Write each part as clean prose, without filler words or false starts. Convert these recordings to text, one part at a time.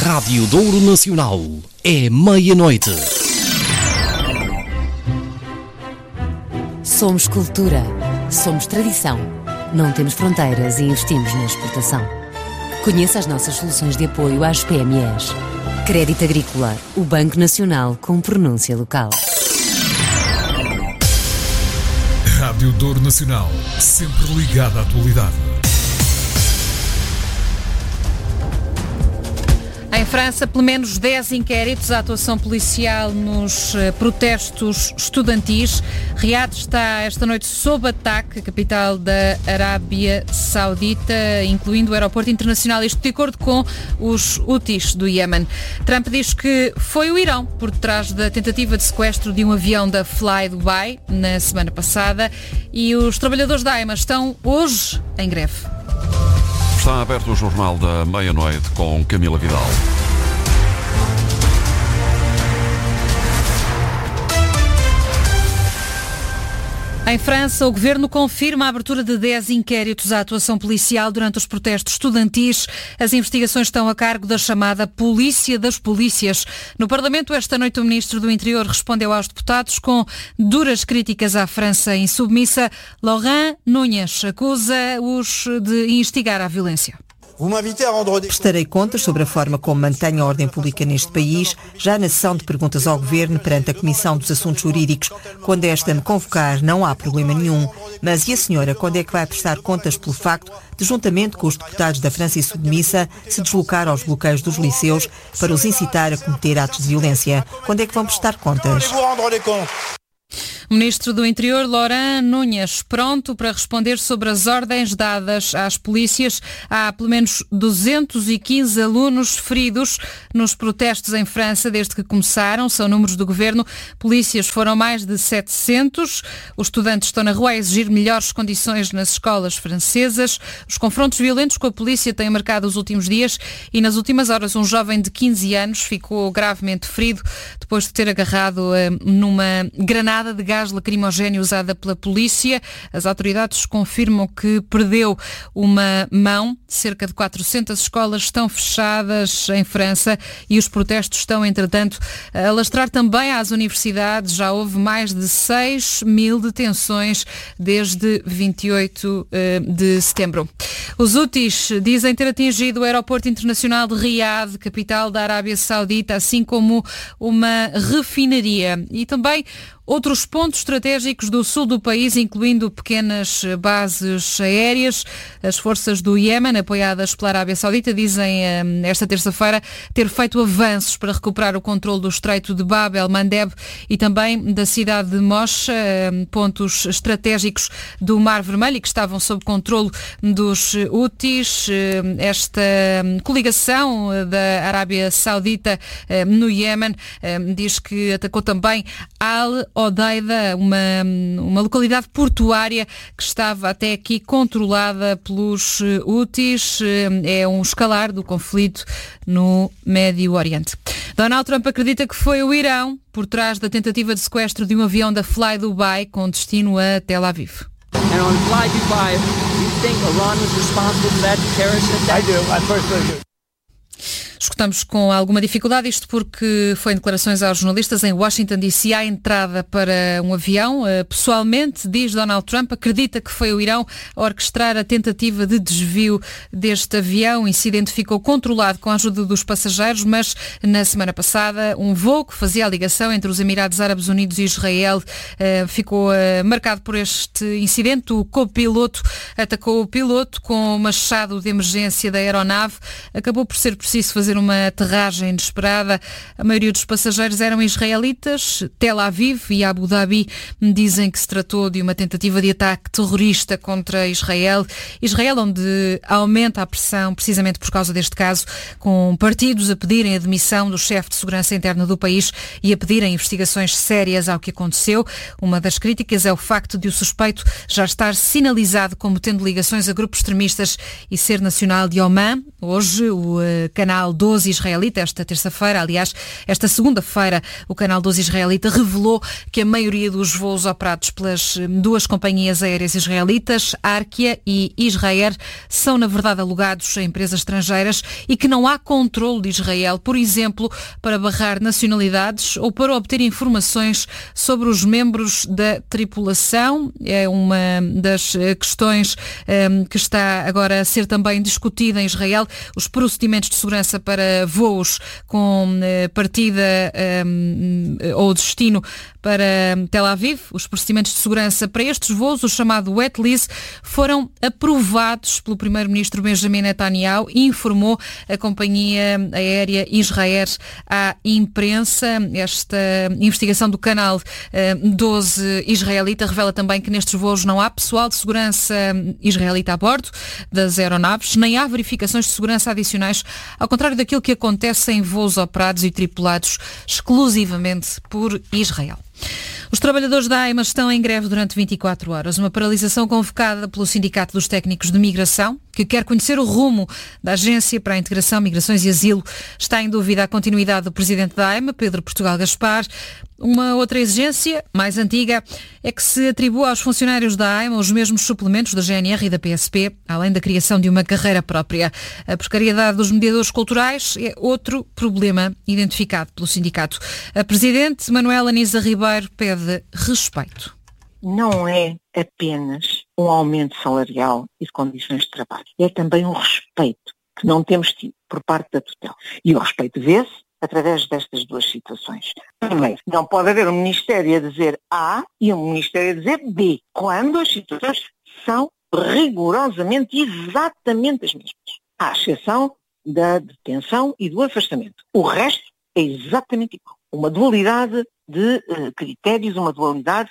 Rádio Douro Nacional. É meia-noite. Somos cultura. Somos tradição. Não temos fronteiras e investimos na exportação. Conheça as nossas soluções de apoio às PMEs. Crédito Agrícola, o Banco Nacional com pronúncia local. Rádio Douro Nacional, sempre ligada à atualidade. Em França, pelo menos 10 inquéritos à atuação policial nos protestos estudantis. Riad está esta noite sob ataque, a capital da Arábia Saudita, incluindo o aeroporto internacional, isto de acordo com os Houthis do Iémen. Trump diz que foi o Irão por detrás da tentativa de sequestro de um avião da Fly Dubai na semana passada e os trabalhadores da AIMA estão hoje em greve. Está aberto o Jornal da Meia-Noite com Camila Vidal. Em França, o governo confirma a abertura de 10 inquéritos à atuação policial durante os protestos estudantis. As investigações estão a cargo da chamada Polícia das Polícias. No Parlamento, esta noite, o ministro do Interior respondeu aos deputados com duras críticas à França insubmissa. Laurent Núñez acusa-os de instigar à violência. Prestarei contas sobre a forma como mantenho a ordem pública neste país, já na sessão de perguntas ao Governo perante a Comissão dos Assuntos Jurídicos. Quando esta me convocar, não há problema nenhum. Mas e a senhora, quando é que vai prestar contas pelo facto de, juntamente com os deputados da França insubmissa, se deslocar aos bloqueios dos liceus para os incitar a cometer atos de violência? Quando é que vão prestar contas? O ministro do Interior, Laurent Núñez, pronto para responder sobre as ordens dadas às polícias. Há pelo menos 215 alunos feridos nos protestos em França desde que começaram. São números do governo. Polícias foram mais de 700. Os estudantes estão na rua a exigir melhores condições nas escolas francesas. Os confrontos violentos com a polícia têm marcado os últimos dias e nas últimas horas um jovem de 15 anos ficou gravemente ferido depois de ter agarrado numa granada de gás lacrimogéneo usada pela polícia. As autoridades confirmam que perdeu uma mão. Cerca de 400 escolas estão fechadas em França e os protestos estão, entretanto, a alastrar também às universidades. Já houve mais de 6.000 detenções desde 28 de setembro. Os Houthis dizem ter atingido o aeroporto internacional de Riad, capital da Arábia Saudita, assim como uma refinaria e também outros pontos estratégicos do sul do país, incluindo pequenas bases aéreas. As forças do Iémen, apoiadas pela Arábia Saudita, dizem esta terça-feira ter feito avanços para recuperar o controle do Estreito de Bab el-Mandeb e também da cidade de Mosha, pontos estratégicos do Mar Vermelho e que estavam sob controle dos Houthis. Esta coligação da Arábia Saudita no Iémen diz que atacou também Al-Odeida, uma localidade portuária que estava até aqui controlada pelos Houthis. É um escalar do conflito no Médio Oriente. Donald Trump acredita que foi o Irão por trás da tentativa de sequestro de um avião da Fly Dubai com destino a Tel Aviv. And on Fly Dubai, you think Iran was responsible for that terrorist attack? I personally do. Escutamos com alguma dificuldade, isto porque foi em declarações aos jornalistas em Washington DC à entrada para um avião. Pessoalmente, diz Donald Trump, acredita que foi o Irão a orquestrar a tentativa de desvio deste avião. O incidente ficou controlado com a ajuda dos passageiros, mas na semana passada um voo que fazia a ligação entre os Emirados Árabes Unidos e Israel ficou marcado por este incidente. O copiloto atacou o piloto com o machado de emergência da aeronave. Acabou por ser preciso fazer uma aterragem inesperada. A maioria dos passageiros eram israelitas. Tel Aviv e Abu Dhabi dizem que se tratou de uma tentativa de ataque terrorista contra Israel. Israel, onde aumenta a pressão precisamente por causa deste caso, com partidos a pedirem a demissão do chefe de segurança interna do país e a pedirem investigações sérias ao que aconteceu. Uma das críticas é o facto de o suspeito já estar sinalizado como tendo ligações a grupos extremistas e ser nacional de Oman. Hoje, o canal 12 israelita. Esta terça-feira, aliás, esta segunda-feira, o Canal 12 israelita revelou que a maioria dos voos operados pelas duas companhias aéreas israelitas, Arkia e Israel, são, na verdade, alugados a empresas estrangeiras e que não há controle de Israel, por exemplo, para barrar nacionalidades ou para obter informações sobre os membros da tripulação. É uma das questões que está agora a ser também discutida em Israel. Os procedimentos de segurança para voos com partida ou destino para Tel Aviv. Os procedimentos de segurança para estes voos, o chamado wet lease, foram aprovados pelo primeiro-ministro Benjamin Netanyahu, informou a companhia aérea Israel à imprensa. Esta investigação do Canal 12 israelita revela também que nestes voos não há pessoal de segurança israelita a bordo das aeronaves, nem há verificações de segurança adicionais, ao contrário daquilo que acontece em voos operados e tripulados exclusivamente por Israel. Os trabalhadores da AIMA estão em greve durante 24 horas. Uma paralisação convocada pelo Sindicato dos Técnicos de Migração, que quer conhecer o rumo da Agência para a Integração, Migrações e Asilo. Está em dúvida a continuidade do presidente da AIMA, Pedro Portugal Gaspar. Uma outra exigência, mais antiga, é que se atribua aos funcionários da AIMA os mesmos suplementos da GNR e da PSP, além da criação de uma carreira própria. A precariedade dos mediadores culturais é outro problema identificado pelo sindicato. A presidente, Manuela Anísia Ribeiro, pede respeito. Não é apenas um aumento salarial e de condições de trabalho. É também um respeito que não temos tido por parte da tutela. E o respeito vê-se através destas duas situações. Primeiro, não pode haver um Ministério a dizer A e um Ministério a dizer B, quando as situações são rigorosamente exatamente as mesmas. À exceção da detenção e do afastamento. O resto é exatamente igual. Uma dualidade de critérios, uma dualidade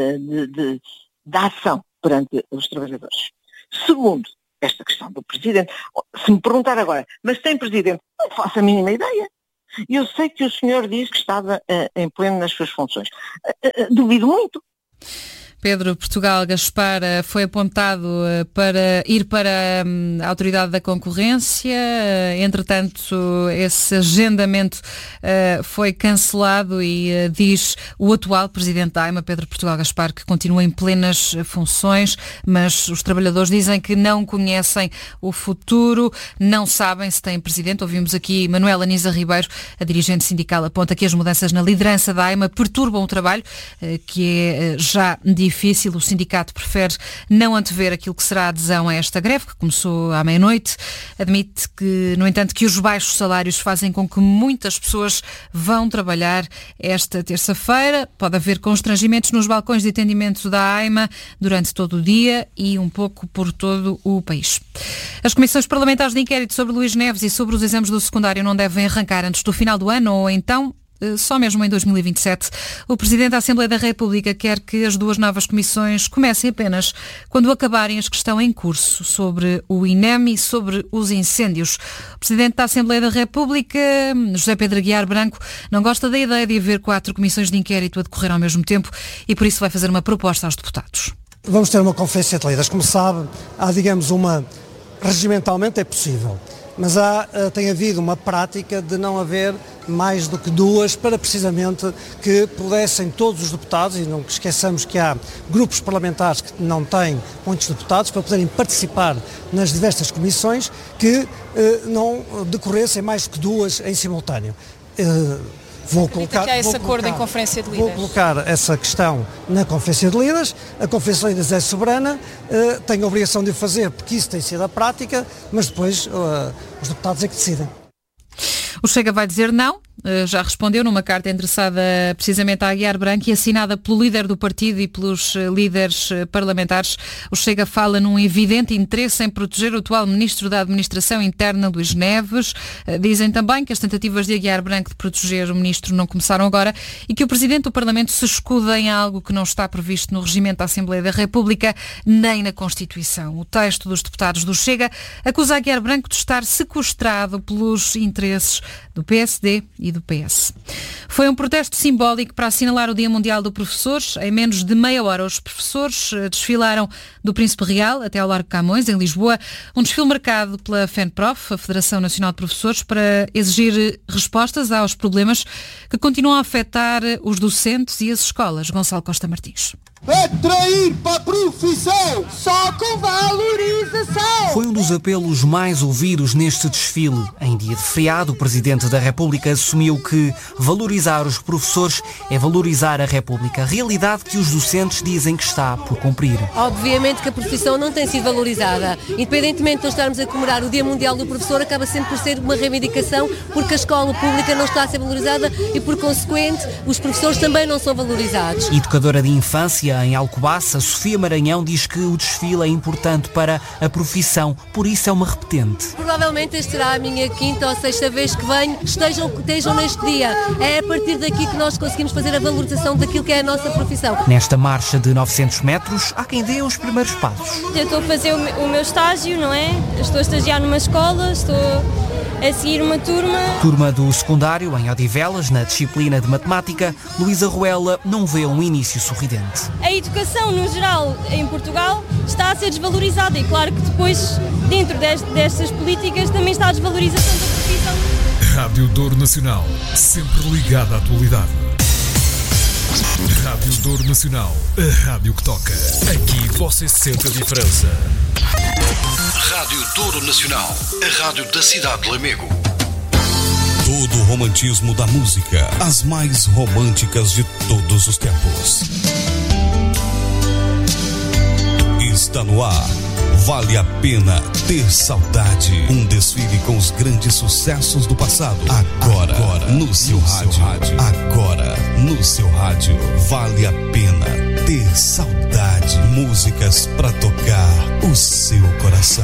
de ação perante os trabalhadores. Segundo, esta questão do Presidente. Se me perguntar agora, mas tem Presidente? Não faço a mínima ideia. Eu sei que o senhor disse que estava em pleno nas suas funções. Duvido muito. Pedro Portugal Gaspar foi apontado para ir para a Autoridade da Concorrência. Entretanto, esse agendamento foi cancelado e diz o atual Presidente da AIMA, Pedro Portugal Gaspar, que continua em plenas funções, mas os trabalhadores dizem que não conhecem o futuro, não sabem se tem Presidente. Ouvimos aqui Manuela Anísia Ribeiro, a dirigente sindical, aponta que as mudanças na liderança da AIMA perturbam o trabalho, que é já difícil. O sindicato prefere não antever aquilo que será a adesão a esta greve, que começou à meia-noite. Admite que, no entanto, que os baixos salários fazem com que muitas pessoas vão trabalhar esta terça-feira. Pode haver constrangimentos nos balcões de atendimento da AIMA durante todo o dia e um pouco por todo o país. As comissões parlamentares de inquérito sobre Luís Neves e sobre os exames do secundário não devem arrancar antes do final do ano ou então só mesmo em 2027. O Presidente da Assembleia da República quer que as duas novas comissões comecem apenas quando acabarem as que estão em curso sobre o INEM e sobre os incêndios. O Presidente da Assembleia da República, José Pedro Aguiar Branco, não gosta da ideia de haver 4 comissões de inquérito a decorrer ao mesmo tempo e por isso vai fazer uma proposta aos deputados. Vamos ter uma conferência de líderes. Como sabe, há, digamos, regimentalmente é possível, mas tem havido uma prática de não haver mais do que 2 para precisamente que pudessem todos os deputados, e não esqueçamos que há grupos parlamentares que não têm muitos deputados, para poderem participar nas diversas comissões, que não decorressem mais do que 2 em simultâneo. Vou colocar essa questão na Conferência de Líderes. A Conferência de Líderes é soberana, tem a obrigação de o fazer, porque isso tem sido a prática, mas depois os deputados é que decidem. O Chega vai dizer não. Já respondeu numa carta endereçada precisamente a Aguiar Branco e assinada pelo líder do partido e pelos líderes parlamentares. O Chega fala num evidente interesse em proteger o atual Ministro da Administração Interna, Luís Neves. Dizem também que as tentativas de Aguiar Branco de proteger o Ministro não começaram agora e que o Presidente do Parlamento se escuda em algo que não está previsto no regimento da Assembleia da República nem na Constituição. O texto dos deputados do Chega acusa Aguiar Branco de estar sequestrado pelos interesses do PSD e e do PS. Foi um protesto simbólico para assinalar o Dia Mundial do Professor. Em menos de meia hora, os professores desfilaram do Príncipe Real até ao Largo Camões, em Lisboa. Um desfile marcado pela FENPROF, a Federação Nacional de Professores, para exigir respostas aos problemas que continuam a afetar os docentes e as escolas. Gonçalo Costa Martins. Atrair para a profissão, só com valorização. Foi um dos apelos mais ouvidos neste desfile. Em dia de feriado, o Presidente da República assumiu que valorizar os professores é valorizar a República, realidade que os docentes dizem que está por cumprir. Obviamente que a profissão não tem sido valorizada. Independentemente de nós estarmos a comemorar o Dia Mundial do Professor, acaba sempre por ser uma reivindicação, porque a escola pública não está a ser valorizada e, por consequente, os professores também não são valorizados. Educadora de infância em Alcobaça, Sofia Maranhão diz que o desfile é importante para a profissão, por isso é uma repetente. Provavelmente esta será a minha quinta ou sexta vez que venho, estejam neste dia. É a partir daqui que nós conseguimos fazer a valorização daquilo que é a nossa profissão. Nesta marcha de 900 metros, há quem dê os primeiros passos. Eu estou a fazer o meu estágio, não é? Eu estou a estagiar numa escola, estou a seguir uma turma. Turma do secundário, em Odivelas, na disciplina de matemática, Luísa Ruela não vê um início sorridente. A educação, no geral, em Portugal, está a ser desvalorizada e claro que depois, dentro destas políticas, também está a desvalorização da profissão. Rádio Douro Nacional, sempre ligada à atualidade. Rádio Douro Nacional, a rádio que toca. Aqui você sente a diferença. Rádio Douro Nacional, a rádio da cidade de Lamego. Todo o romantismo da música, as mais românticas de todos os tempos. Está no ar. Vale a pena ter saudade. Um desfile com os grandes sucessos do passado. Agora no seu rádio. Agora no seu rádio. Vale a pena ter saudade. Músicas para tocar o seu coração.